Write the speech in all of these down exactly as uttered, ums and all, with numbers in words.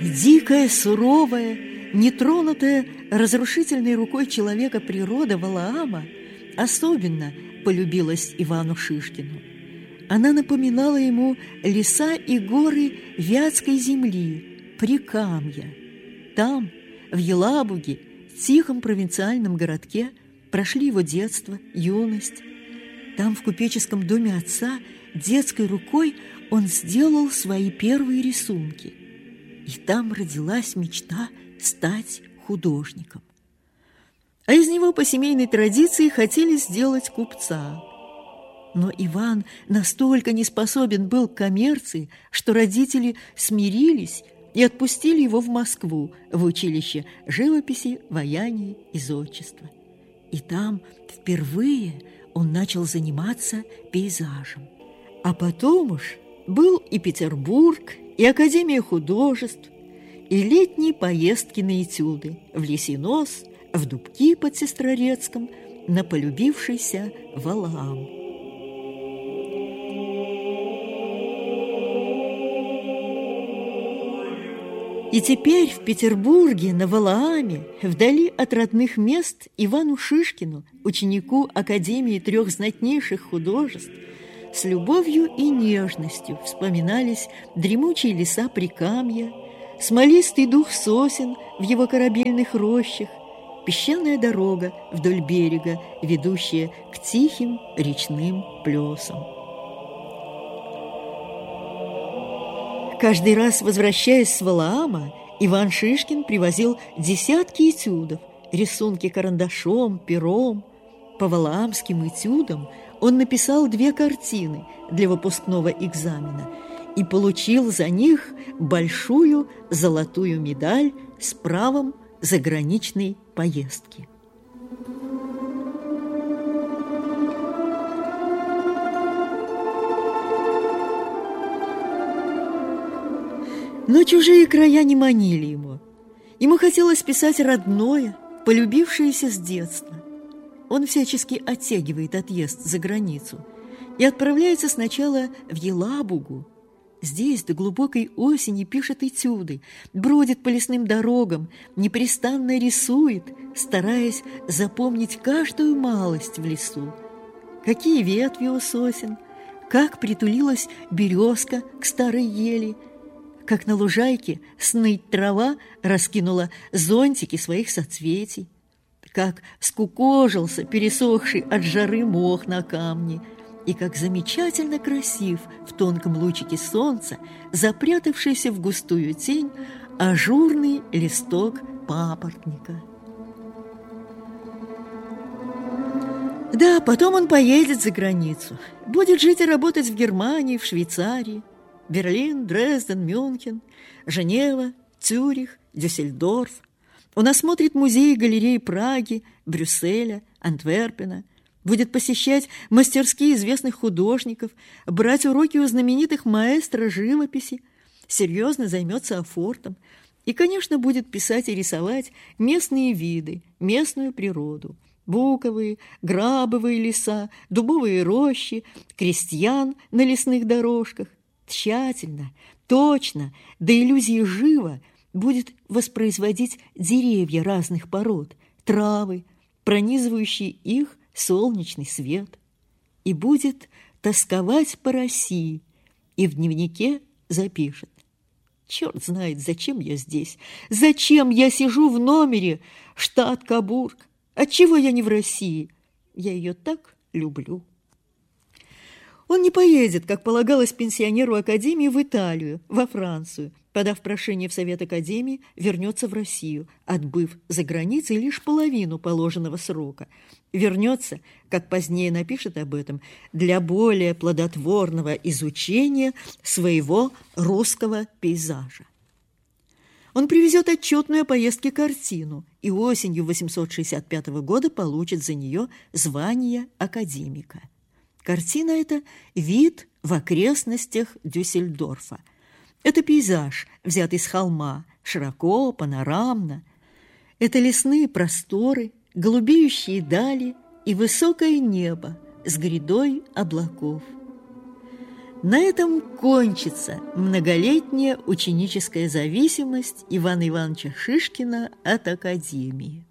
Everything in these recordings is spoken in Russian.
Дикая, суровая, нетронутая разрушительной рукой человека природа Валаама особенно полюбилась Ивану Шишкину. Она напоминала ему леса и горы Вятской земли, Прикамья. Там, в Елабуге, тихом провинциальном городке, прошли его детство, юность. Там, в купеческом доме отца, детской рукой он сделал свои первые рисунки. И там родилась мечта стать художником. А из него по семейной традиции хотели сделать купца. Но Иван настолько не способен был к коммерции, что родители смирились и отпустили его в Москву, в училище живописи, ваяния и зодчества. И там впервые он начал заниматься пейзажем. А потом уж был и Петербург, и Академия художеств, и летние поездки на этюды в Лисинос, в Дубки под Сестрорецком, на полюбившийся Валаам. И теперь в Петербурге, на Валааме, вдали от родных мест, Ивану Шишкину, ученику Академии трех знатнейших художеств, с любовью и нежностью вспоминались дремучие леса Прикамья, смолистый дух сосен в его корабельных рощах, песчаная дорога вдоль берега, ведущая к тихим речным плесам. Каждый раз, возвращаясь с Валаама, Иван Шишкин привозил десятки этюдов, рисунки карандашом, пером. По валаамским этюдам он написал две картины для выпускного экзамена и получил за них большую золотую медаль с правом заграничной поездки. Но чужие края не манили ему. Ему хотелось писать родное, полюбившееся с детства. Он всячески оттягивает отъезд за границу и отправляется сначала в Елабугу. Здесь до глубокой осени пишет этюды, бродит по лесным дорогам, непрестанно рисует, стараясь запомнить каждую малость в лесу. Какие ветви у сосен, как притулилась березка к старой ели, как на лужайке сныть трава раскинула зонтики своих соцветий, как скукожился пересохший от жары мох на камне, и как замечательно красив в тонком лучике солнца, запрятавшийся в густую тень, ажурный листок папоротника. Да, потом он поедет за границу, будет жить и работать в Германии, в Швейцарии, Берлин, Дрезден, Мюнхен, Женева, Цюрих, Дюссельдорф. Он осмотрит музеи и галереи Праги, Брюсселя, Антверпена, будет посещать мастерские известных художников, брать уроки у знаменитых маэстро живописи, серьезно займется афортом и, конечно, будет писать и рисовать местные виды, местную природу, буковые, грабовые леса, дубовые рощи, крестьян на лесных дорожках. Тщательно, точно, до иллюзии живо будет воспроизводить деревья разных пород, травы, пронизывающие их солнечный свет, и будет тосковать по России, и в дневнике запишет: «Черт знает, зачем я здесь, зачем я сижу в номере, штат Кобург, отчего я не в России, я ее так люблю». Он не поедет, как полагалось пенсионеру Академии, в Италию, во Францию. Подав прошение в Совет Академии, вернется в Россию, отбыв за границей лишь половину положенного срока. Вернется, как позднее напишет об этом, для более плодотворного изучения своего русского пейзажа. Он привезет отчетную о поездке картину и осенью восемьсот шестьдесят пятого года получит за нее звание академика. Картина эта – вид в окрестностях Дюссельдорфа. Это пейзаж, взятый с холма, широко, панорамно. Это лесные просторы, голубеющие дали и высокое небо с грядой облаков. На этом кончится многолетняя ученическая зависимость Ивана Ивановича Шишкина от академии.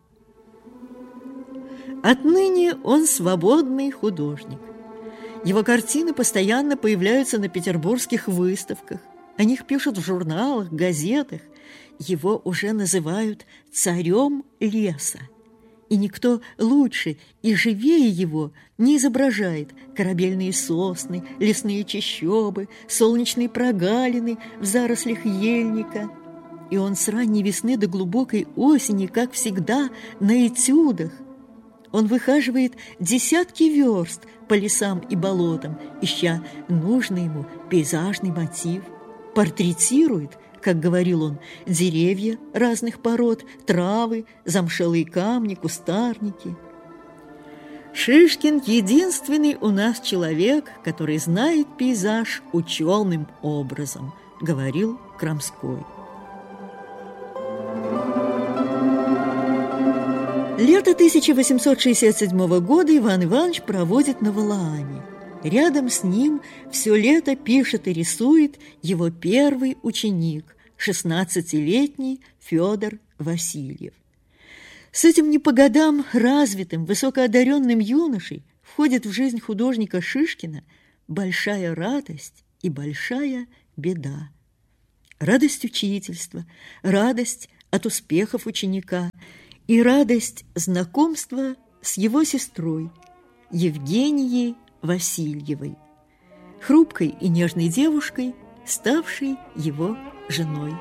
Отныне он свободный художник. Его картины постоянно появляются на петербургских выставках, о них пишут в журналах, газетах. Его уже называют царем леса. И никто лучше и живее его не изображает корабельные сосны, лесные чащобы, солнечные прогалины в зарослях ельника. И он с ранней весны до глубокой осени, как всегда, на этюдах. Он выхаживает десятки верст по лесам и болотам, ища нужный ему пейзажный мотив, портретирует, как говорил он, деревья разных пород, травы, замшелые камни, кустарники. Шишкин – единственный у нас человек, который знает пейзаж ученым образом, говорил Крамской. Лето тысяча восемьсот шестьдесят седьмого года Иван Иванович проводит на Валааме. Рядом с ним все лето пишет и рисует его первый ученик, шестнадцатилетний Федор Васильев. С этим не по годам развитым, высокоодаренным юношей входит в жизнь художника Шишкина большая радость и большая беда. Радость учительства, радость от успехов ученика и радость знакомства с его сестрой Евгенией Васильевой, хрупкой и нежной девушкой, ставшей его женой.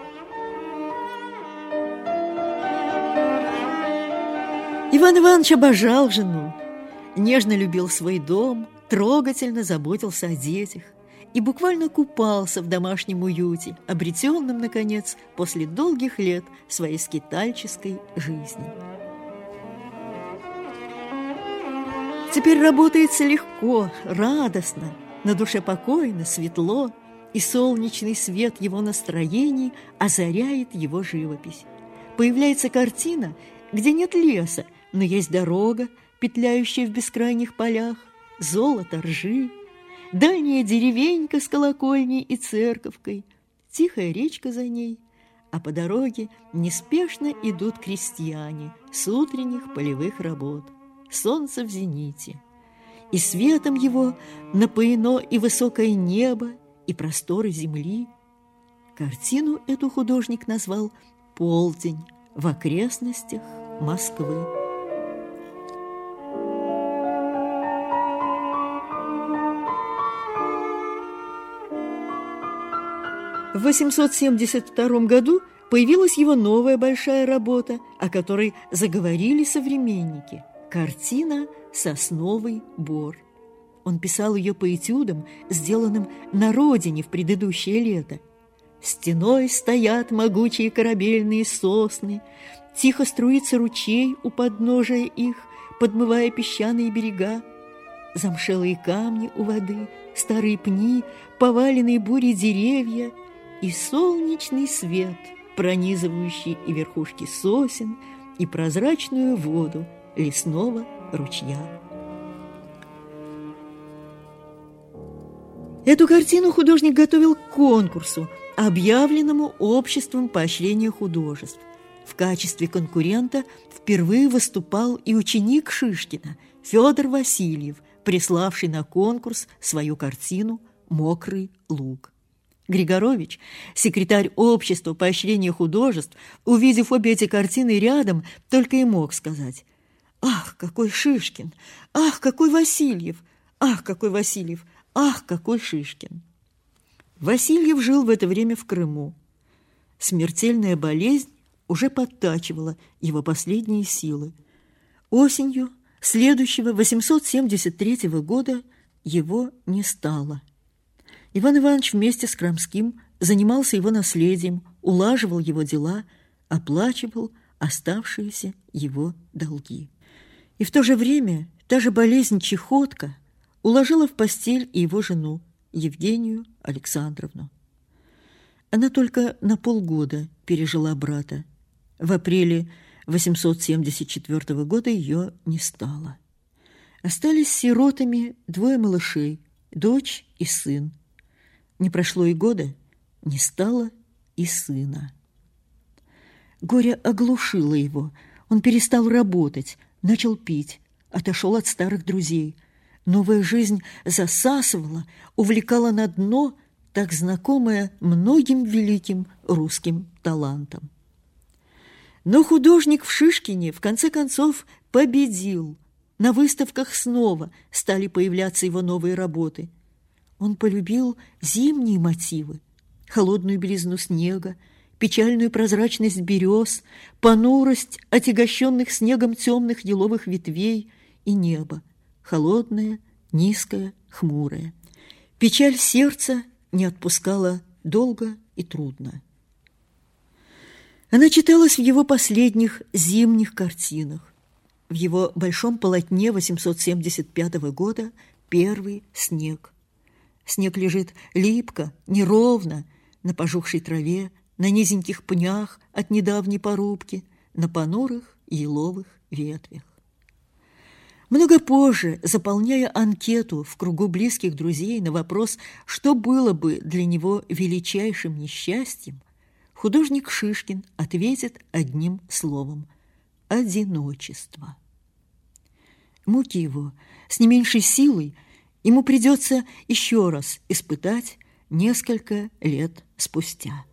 Иван Иванович обожал жену, нежно любил свой дом, трогательно заботился о детях и буквально купался в домашнем уюте, обретенном, наконец, после долгих лет своей скитальческой жизни. Теперь работается легко, радостно, на душе покойно, светло, и солнечный свет его настроений озаряет его живопись. Появляется картина, где нет леса, но есть дорога, петляющая в бескрайних полях, золото ржи, дальняя деревенька с колокольней и церковкой, тихая речка за ней, а по дороге неспешно идут крестьяне с утренних полевых работ. Солнце в зените, и светом его напоено и высокое небо, и просторы земли. Картину эту художник назвал «Полдень в окрестностях Москвы». В восемьсот семьдесят втором году появилась его новая большая работа, о которой заговорили современники – картина «Сосновый бор». Он писал ее по этюдам, сделанным на родине в предыдущее лето. Стеной стоят могучие корабельные сосны, тихо струится ручей у подножия их, подмывая песчаные берега. Замшелые камни у воды, старые пни, поваленные бурей деревья и солнечный свет, пронизывающий и верхушки сосен, и прозрачную воду лесного ручья. Эту картину художник готовил к конкурсу, объявленному Обществом поощрения художеств. В качестве конкурента впервые выступал и ученик Шишкина Федор Васильев, приславший на конкурс свою картину «Мокрый луг». Григорович, секретарь Общества поощрения художеств, увидев обе эти картины рядом, только и мог сказать: «Ах, какой Шишкин! Ах, какой Васильев! Ах, какой Васильев! Ах, какой Шишкин!» Васильев жил в это время в Крыму. Смертельная болезнь уже подтачивала его последние силы. Осенью следующего восемьсот семьдесят третьего года его не стало. Иван Иванович вместе с Крамским занимался его наследием, улаживал его дела, оплачивал оставшиеся его долги. И в то же время та же болезнь-чехотка уложила в постель и его жену, Евгению Александровну. Она только на полгода пережила брата. В апреле восемьсот семьдесят четвёртого года ее не стало. Остались сиротами двое малышей, дочь и сын. Не прошло и года, не стало и сына. Горе оглушило его. Он перестал работать, начал пить, отошел от старых друзей. Новая жизнь засасывала, увлекала на дно, так знакомая многим великим русским талантам. Но художник в Шишкине в конце концов победил. На выставках снова стали появляться его новые работы. Он полюбил зимние мотивы, холодную белизну снега, печальную прозрачность берез, понурость отягощенных снегом темных еловых ветвей и небо, холодное, низкое, хмурое. Печаль сердца не отпускала долго и трудно. Она читалась в его последних зимних картинах. В его большом полотне восемьсот семьдесят пятого года «Первый снег». Снег лежит липко, неровно, на пожухшей траве, на низеньких пнях от недавней порубки, на понурых еловых ветвях. Много позже, заполняя анкету в кругу близких друзей на вопрос, что было бы для него величайшим несчастьем, художник Шишкин ответит одним словом – одиночество. Муки его с не меньшей силой ему придется еще раз испытать несколько лет спустя.